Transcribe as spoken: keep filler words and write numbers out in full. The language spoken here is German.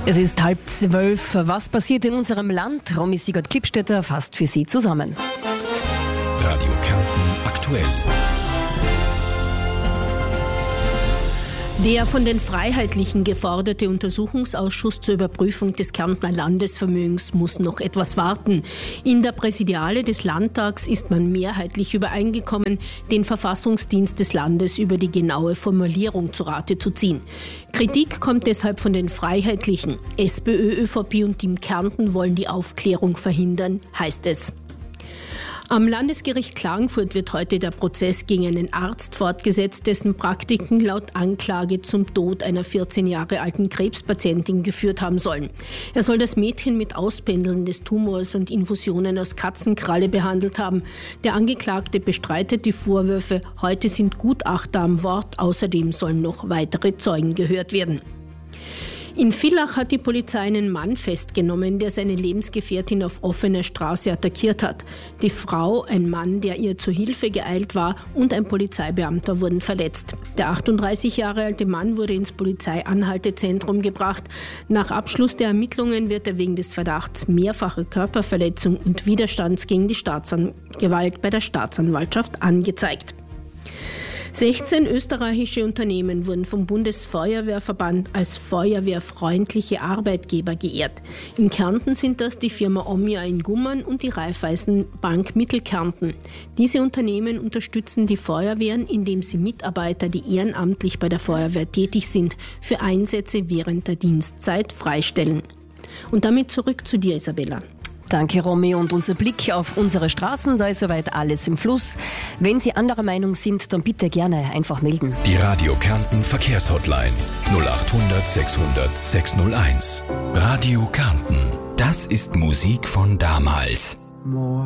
Es ist halb zwölf. Was passiert in unserem Land? Romy Sigurd-Klippstädter fasst für Sie zusammen. Radio Kärnten aktuell. Der von den Freiheitlichen geforderte Untersuchungsausschuss zur Überprüfung des Kärntner Landesvermögens muss noch etwas warten. In der Präsidiale des Landtags ist man mehrheitlich übereingekommen, den Verfassungsdienst des Landes über die genaue Formulierung zu Rate zu ziehen. Kritik kommt deshalb von den Freiheitlichen. SPÖ, ÖVP und Team Kärnten wollen die Aufklärung verhindern, heißt es. Am Landesgericht Klagenfurt wird heute der Prozess gegen einen Arzt fortgesetzt, dessen Praktiken laut Anklage zum Tod einer vierzehn Jahre alten Krebspatientin geführt haben sollen. Er soll das Mädchen mit Auspendeln des Tumors und Infusionen aus Katzenkralle behandelt haben. Der Angeklagte bestreitet die Vorwürfe. Heute sind Gutachter am Wort. Außerdem sollen noch weitere Zeugen gehört werden. In Villach hat die Polizei einen Mann festgenommen, der seine Lebensgefährtin auf offener Straße attackiert hat. Die Frau, ein Mann, der ihr zu Hilfe geeilt war, und ein Polizeibeamter wurden verletzt. Der achtunddreißig Jahre alte Mann wurde ins Polizeianhaltezentrum gebracht. Nach Abschluss der Ermittlungen wird er wegen des Verdachts mehrfacher Körperverletzung und Widerstands gegen die Staatsanwalt bei der Staatsanwaltschaft angezeigt. sechzehn österreichische Unternehmen wurden vom Bundesfeuerwehrverband als feuerwehrfreundliche Arbeitgeber geehrt. In Kärnten sind das die Firma Omnia in Gummern und die Raiffeisenbank Mittelkärnten. Diese Unternehmen unterstützen die Feuerwehren, indem sie Mitarbeiter, die ehrenamtlich bei der Feuerwehr tätig sind, für Einsätze während der Dienstzeit freistellen. Und damit zurück zu dir, Isabella. Danke, Romy. Und unser Blick auf unsere Straßen, da ist soweit alles im Fluss. Wenn Sie anderer Meinung sind, dann bitte gerne einfach melden. Die Radio Kärnten Verkehrshotline null achthundert sechshundert sechshunderteins. Radio Kärnten. Das ist Musik von damals.